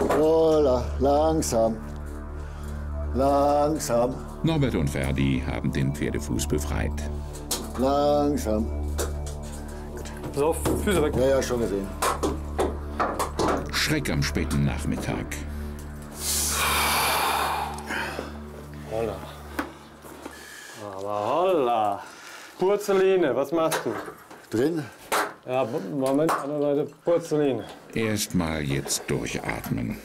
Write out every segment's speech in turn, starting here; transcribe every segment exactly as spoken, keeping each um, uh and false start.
Holla, langsam. Langsam. Norbert und Ferdi haben den Pferdefuß befreit. Langsam. Pass auf, Füße weg. Ja, ja, schon gesehen. Schreck am späten Nachmittag. Holla. Aber holla. Porzelline, was machst du? Drin? Ja, Moment, andere Seite, Porzelline. Erstmal jetzt durchatmen.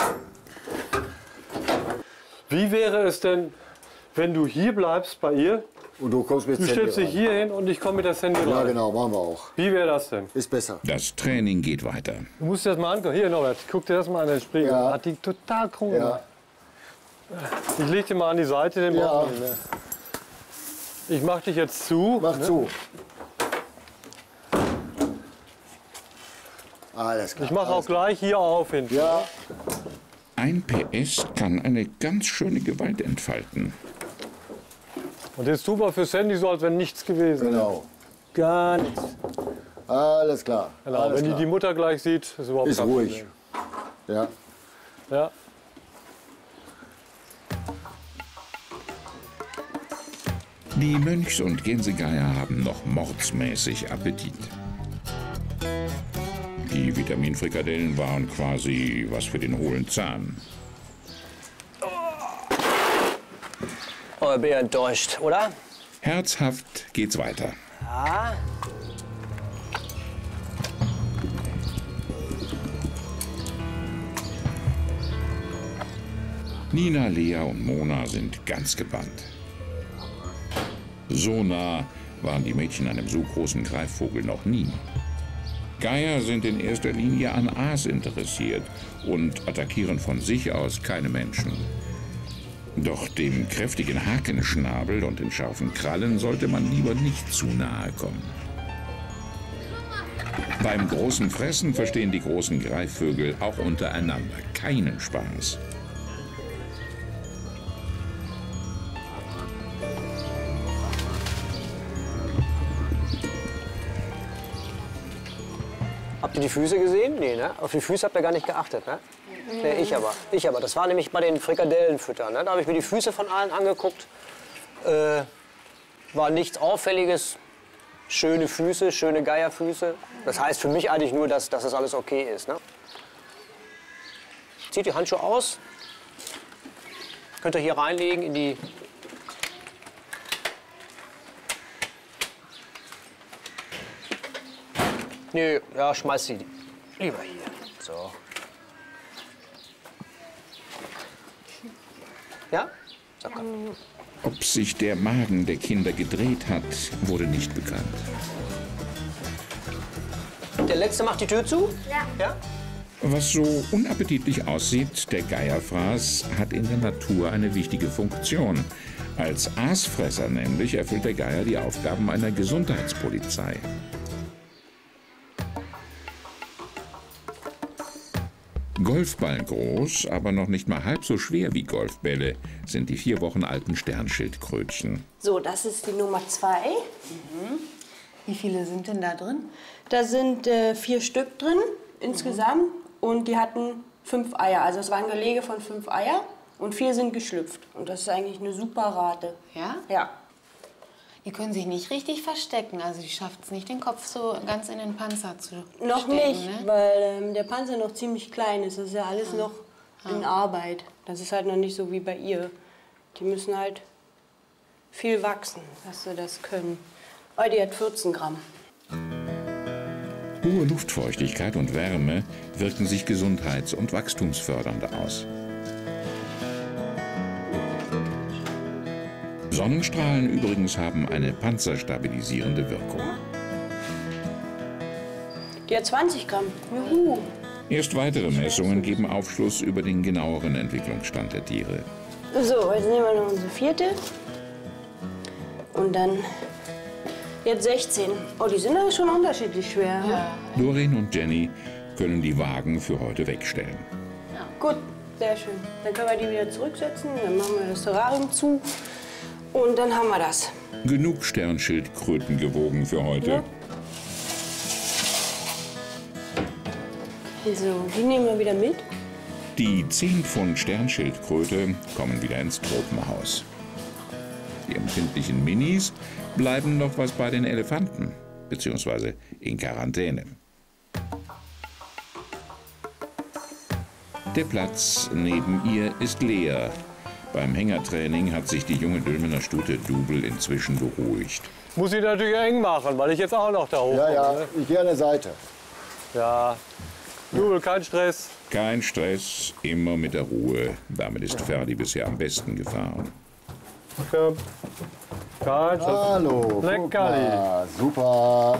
Wie wäre es denn, wenn du hier bleibst bei ihr? Und du kommst mit Du Sandy stellst dich rein. hier hin und ich komme mit der Sandy rein. Ja, genau, machen wir auch. Wie wäre das denn? Ist besser. Das Training geht weiter. Du musst dir das mal angucken. Hier, Norbert, guck dir das mal an, den Spiegel. Ja. Hat die total krumm Ja. gemacht. Ich leg dir mal an die Seite, den Ja. brauchen wir nicht mehr. Ich mach dich jetzt zu. Mach ne? zu. Alles klar. Ich mache auch alles gleich hier auf hinten. klar. Ja, Ein P S kann eine ganz schöne Gewalt entfalten. Und jetzt tun wir für Sandy so, als wenn nichts gewesen wäre. genau. Gar nichts. Alles klar. Genau, alles wenn die klar. die Mutter gleich sieht, ist überhaupt Ist kein ruhig. Problem. Ja. Ja. Die Mönchs- und Gänsegeier haben noch mordsmäßig Appetit. Die Vitaminfrikadellen waren quasi was für den hohlen Zahn. Oh, ich bin ja enttäuscht, oder? Herzhaft geht's weiter. Ja. Nina, Lea und Mona sind ganz gebannt. So nah waren die Mädchen einem so großen Greifvogel noch nie. Geier sind in erster Linie an Aas interessiert und attackieren von sich aus keine Menschen. Doch dem kräftigen Hakenschnabel und den scharfen Krallen sollte man lieber nicht zu nahe kommen. Beim großen Fressen verstehen die großen Greifvögel auch untereinander keinen Spaß. Habt ihr die Füße gesehen? Nee, ne? Auf die Füße habt ihr gar nicht geachtet, ne? Nee, ich aber. Ich aber. Das war nämlich bei den Frikadellenfüttern. Ne? Da habe ich mir die Füße von allen angeguckt. Äh, war nichts Auffälliges. Schöne Füße, schöne Geierfüße. Das heißt für mich eigentlich nur, dass, dass das alles okay ist. Ne? Zieht die Handschuhe aus. Könnt ihr hier reinlegen in die... Nö, ja, schmeiß sie lieber hier. So. Ja? So, komm. Ob sich der Magen der Kinder gedreht hat, wurde nicht bekannt. Der Letzte macht die Tür zu? Ja. Ja? Was so unappetitlich aussieht, der Geierfraß hat in der Natur eine wichtige Funktion. Als Aasfresser nämlich erfüllt der Geier die Aufgaben einer Gesundheitspolizei. Golfball groß, aber noch nicht mal halb so schwer wie Golfbälle, sind die vier Wochen alten Sternschildkrötchen. So, das ist die Nummer zwei. Wie viele sind denn da drin? Da sind äh, vier Stück drin insgesamt und die hatten fünf Eier. Also es war ein Gelege von fünf Eier und vier sind geschlüpft. Und das ist eigentlich eine super Rate. Ja? Ja. Die können sich nicht richtig verstecken. Also die schafft es nicht, den Kopf so ganz in den Panzer zu Noch stecken, nicht, ne? weil ähm, der Panzer noch ziemlich klein ist. Das ist ja alles noch in Arbeit. Das ist halt noch nicht so wie bei ihr. Die müssen halt viel wachsen, dass sie das können. Oh, die hat vierzehn Gramm. Hohe Luftfeuchtigkeit und Wärme wirken sich gesundheits- und wachstumsfördernd aus. Sonnenstrahlen übrigens haben eine panzerstabilisierende Wirkung. Die hat zwanzig Gramm. Juhu. Erst weitere Messungen geben Aufschluss über den genaueren Entwicklungsstand der Tiere. So, jetzt nehmen wir noch unsere vierte. Und dann jetzt sechzehn. Oh, die sind aber schon unterschiedlich schwer. ne? Ja. Doreen und Jenny können die Wagen für heute wegstellen. Gut, sehr schön. Dann können wir die wieder zurücksetzen. Dann machen wir das Terrarium zu. Und dann haben wir das. Genug Sternschildkröten gewogen für heute. Ja. So, die nehmen wir wieder mit. Die zehn Pfund Sternschildkröte kommen wieder ins Tropenhaus. Die empfindlichen Minis bleiben noch was bei den Elefanten, beziehungsweise in Quarantäne. Der Platz neben ihr ist leer. Beim Hängertraining hat sich die junge Dülmener Stute Double inzwischen beruhigt. Muss ich natürlich eng machen, weil ich jetzt auch noch da hoch Ja, ja, ne? ich gehe an der Seite. Ja. Double, kein Stress. Kein Stress, immer mit der Ruhe. Damit ist Ferdi bisher am besten gefahren. Ja. Kein Stress. Hallo, guck Leckerli. mal, super.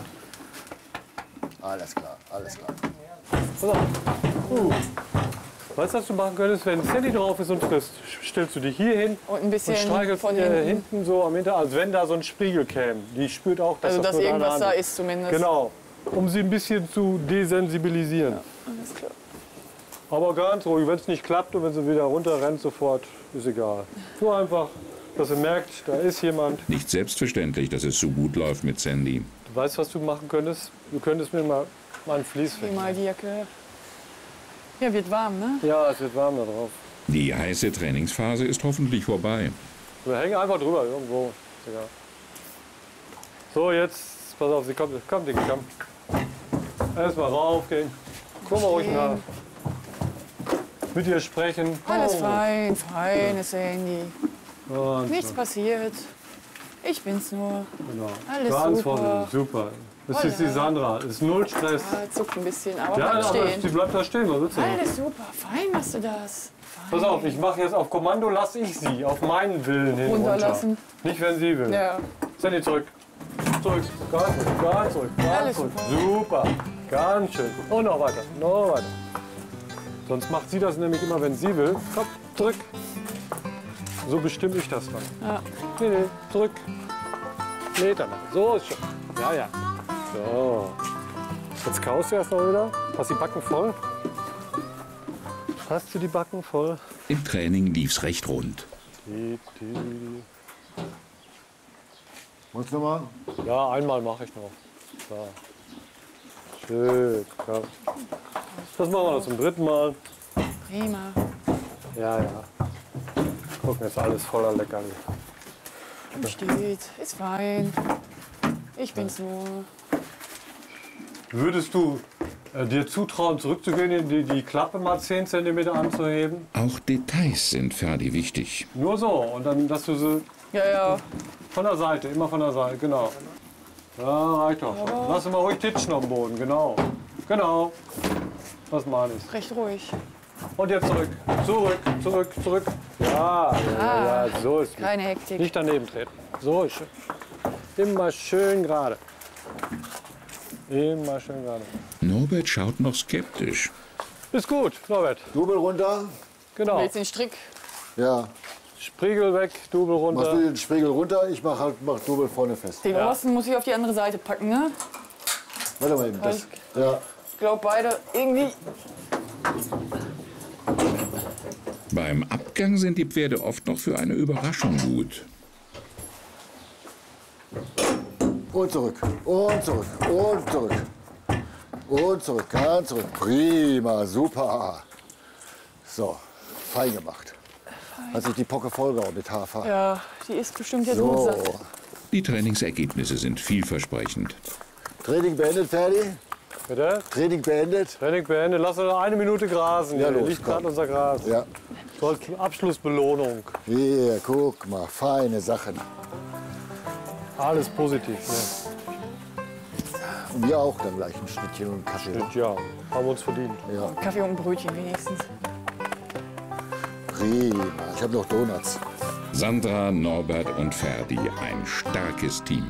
Alles klar, alles klar. Pass auf. Uh. Weißt du, was du machen könntest, wenn Sandy drauf ist und frisst? Stellst du dich hier hin Und ein bisschen und streichelst von ihr hinten. hinten so am Hinter, als wenn da so ein Spiegel käme. Die spürt auch, dass Also, das dass nur irgendwas deine da Hand ist zumindest. Genau, um sie ein bisschen zu desensibilisieren. Alles klar. Aber ganz ruhig, wenn es nicht klappt und wenn sie wieder runterrennt sofort, ist egal. Nur einfach, dass sie merkt, da ist jemand. Nicht selbstverständlich, dass es so gut läuft mit Sandy. Du weißt, was du machen könntest? Du könntest mir mal, mal ein Vlies Wie wegnehmen. mal die Jacke. Ja, wird warm, ne? Ja, es wird warm da drauf. Die heiße Trainingsphase ist hoffentlich vorbei. Wir hängen einfach drüber, irgendwo. Ist egal. So, jetzt, pass auf, sie kommt, komm, Dicke, komm. Erstmal raufgehen. Guck mal ruhig nach. Mit ihr sprechen. Alles Oh. fein, feines Handy. Und Nichts passiert. Ich bin's nur. genau. Alles Ganz super. vorsichtig, super. Das ist die Voila. Sandra, ist null Stress. Ah, zuckt ein bisschen, aber Ja, bleibt aber sie stehen. bleibt da stehen, was willst du? Alles super, fein machst du das. Fein. Pass auf, ich mache jetzt auf Kommando, lasse ich sie auf meinen Willen hin Runterlassen. runter. Nicht, wenn sie will. Ja, Sandy, zurück. Zurück. Ganz zurück. Ganz zurück. Ganz Alles zurück. Super. Ganz schön. Und noch weiter. Noch weiter. Sonst macht sie das nämlich immer, wenn sie will. Komm, zurück. So bestimme ich das dann. Ja. Nee, nee, zurück. Meter machen. So ist schon. Ja, ja. So. Jetzt kaust du erst mal wieder. Hast die Backen voll? Hast du die Backen voll? Im Training lief's recht rund. Die, die. Muss noch mal? Ja, einmal mache ich noch. So. Schön. Ja. Das machen wir noch zum dritten Mal. prima. Ja, ja. Gucken, ist alles voller Leckerli. Steht, ist fein. Ich bin's nur. Würdest du äh, dir zutrauen, zurückzugehen, die, die Klappe mal zehn Zentimeter anzuheben? Auch Details sind Ferdi wichtig. Nur so. Und dann, dass du sie Ja, ja. von der Seite, immer von der Seite, genau. Ja, reicht doch. Lass mal ruhig titschen am Boden, genau. Genau. Das meine ich. Recht ruhig. Und jetzt zurück. Zurück, zurück, zurück. Ja, ja, ja, so ist gut. Keine Hektik. Nicht daneben treten. So ist schön. Immer schön gerade. Immer schön gerade. Norbert schaut noch skeptisch. Ist gut, Norbert. Double runter. Genau. Willst du den Strick? Ja. Spiegel weg, Double Machst du runter. den Spiegel runter? Ich mach halt mach Double vorne fest. Den obersten muss ich auf die andere Seite packen, ne? Warte mal eben. Das, ja. Ich glaube beide irgendwie. Beim Abgang sind die Pferde oft noch für eine Überraschung gut. Und zurück. Und zurück. Und zurück. Und zurück. Ganz zurück. Prima. Super. So. Fein gemacht. Hat sich die Pocke vollgehauen mit Hafer. Ja, die ist bestimmt jetzt gut So. satt. Die Trainingsergebnisse sind vielversprechend. Training beendet, Ferdi? Bitte? Training beendet? Training beendet. Lass uns eine Minute grasen. Ja, Hier los, liegt komm. gerade unser Gras. Ja. So als Abschlussbelohnung. Hier, guck mal. Feine Sachen. Alles positiv. Ne? Und wir auch dann gleich ein Schnittchen und einen Kaffee. Ja, haben wir uns verdient. Ja. Kaffee und ein Brötchen wenigstens. Prima. Ich habe noch Donuts. Sandra, Norbert und Ferdi, ein starkes Team.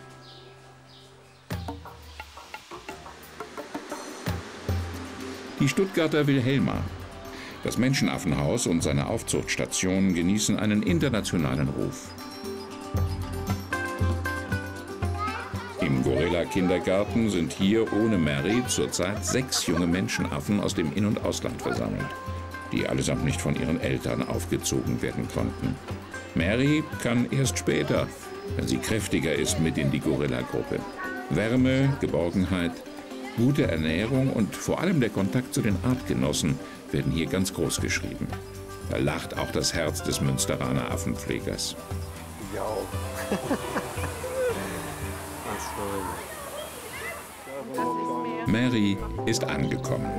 Die Stuttgarter Wilhelma. Das Menschenaffenhaus und seine Aufzuchtstation genießen einen internationalen Ruf. Im Gorilla-Kindergarten sind hier ohne Mary zurzeit sechs junge Menschenaffen aus dem In- und Ausland versammelt, die allesamt nicht von ihren Eltern aufgezogen werden konnten. Mary kann erst später, wenn sie kräftiger ist, mit in die Gorilla-Gruppe. Wärme, Geborgenheit, Gute Ernährung und vor allem der Kontakt zu den Artgenossen werden hier ganz groß geschrieben. Da lacht auch das Herz des Münsteraner Affenpflegers. Ja. Mary ist angekommen.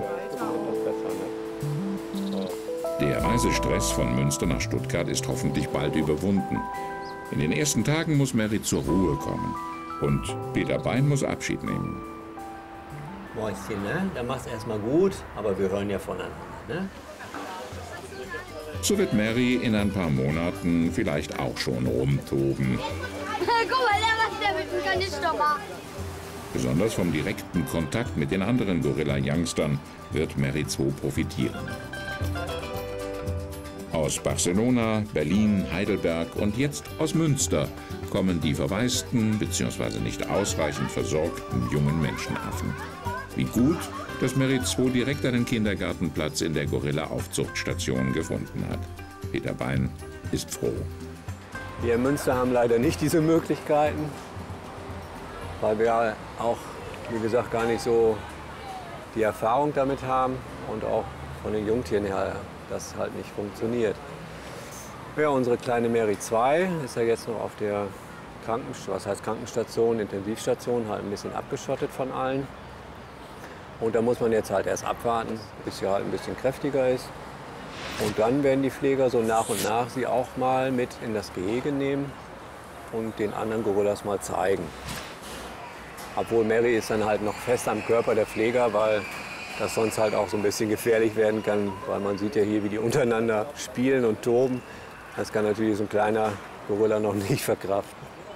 Der Reisestress von Münster nach Stuttgart ist hoffentlich bald überwunden. In den ersten Tagen muss Mary zur Ruhe kommen. Und Peter Bein muss Abschied nehmen. Mäuschen, ne? Da mach's erstmal gut, aber wir hören ja voneinander, ne? So wird Mary in ein paar Monaten vielleicht auch schon rumtoben. Guck mal, der macht der mit dem Kanister mal. Besonders vom direkten Kontakt mit den anderen Gorilla-Youngstern wird Mary zwei profitieren. Aus Barcelona, Berlin, Heidelberg und jetzt aus Münster kommen die verwaisten bzw. nicht ausreichend versorgten jungen Menschenaffen. Wie gut, dass Mary zwei direkt einen Kindergartenplatz in der Gorilla-Aufzuchtstation gefunden hat. Peter Bein ist froh. Wir in Münster haben leider nicht diese Möglichkeiten, weil wir auch, wie gesagt, gar nicht so die Erfahrung damit haben und auch von den Jungtieren her das halt nicht funktioniert. Ja, unsere kleine Mary zwei ist ja jetzt noch auf der Krankenstation, was heißt Krankenstation, Intensivstation, halt ein bisschen abgeschottet von allen. Und da muss man jetzt halt erst abwarten, bis sie halt ein bisschen kräftiger ist. Und dann werden die Pfleger so nach und nach sie auch mal mit in das Gehege nehmen und den anderen Gorillas mal zeigen. Obwohl Mary ist dann halt noch fest am Körper der Pfleger, weil das sonst halt auch so ein bisschen gefährlich werden kann, weil man sieht ja hier, wie die untereinander spielen und toben. Das kann natürlich so ein kleiner Gorilla noch nicht verkraften.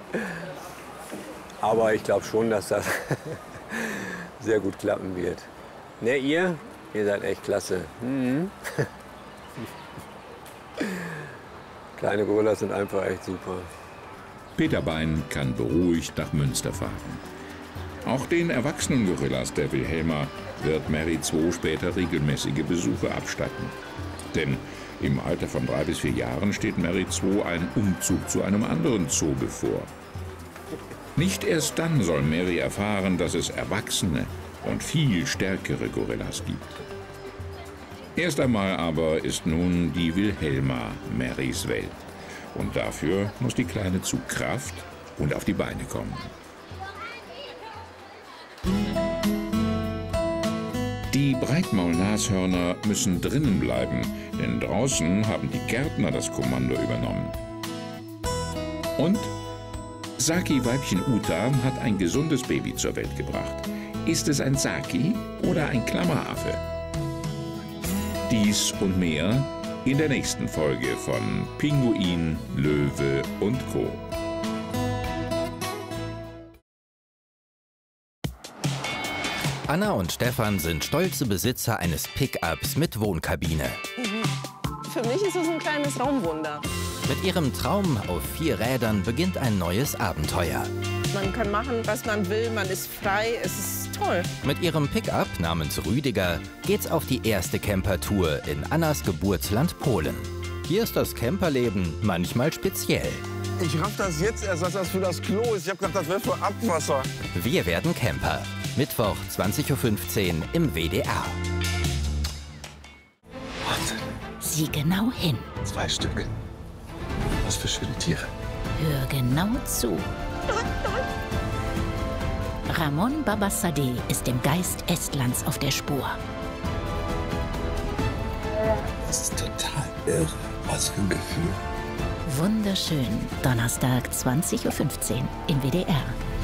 Aber ich glaube schon, dass das sehr gut klappen wird. Ne, ihr? Ihr seid echt klasse. Mhm. Kleine Gorillas sind einfach echt super. Peter Bein kann beruhigt nach Münster fahren. Auch den erwachsenen Gorillas der Wilhelma wird Mary zwei später regelmäßige Besuche abstatten. Denn im Alter von drei bis vier Jahren steht Mary zwei ein Umzug zu einem anderen Zoo bevor. Nicht erst dann soll Mary erfahren, dass es erwachsene und viel stärkere Gorillas gibt. Erst einmal aber ist nun die Wilhelma Marys Welt. Und dafür muss die Kleine zu Kraft und auf die Beine kommen. Die Breitmaulnashörner müssen drinnen bleiben, denn draußen haben die Gärtner das Kommando übernommen. Und Saki-Weibchen Uta hat ein gesundes Baby zur Welt gebracht. Ist es ein Saki oder ein Klammeraffe? Dies und mehr in der nächsten Folge von Pinguin, Löwe und Co. Anna und Stefan sind stolze Besitzer eines Pickups mit Wohnkabine. Für mich ist es ein kleines Raumwunder. Mit ihrem Traum auf vier Rädern beginnt ein neues Abenteuer. Man kann machen, was man will, man ist frei, es ist toll. Mit ihrem Pickup namens Rüdiger geht's auf die erste Campertour in Annas Geburtsland Polen. Hier ist das Camperleben manchmal speziell. Ich raff das jetzt erst, dass das für das Klo ist. Ich hab gedacht, das wäre für Abwasser. Wir werden Camper. Mittwoch, zwanzig Uhr fünfzehn im W D R. Sieh genau hin. Zwei Stück. Was für schöne Tiere. Hör genau zu. Ramon Babassadeh ist dem Geist Estlands auf der Spur. Das ist total irre. Was für ein Gefühl. Wunderschön. Donnerstag, zwanzig Uhr fünfzehn im W D R.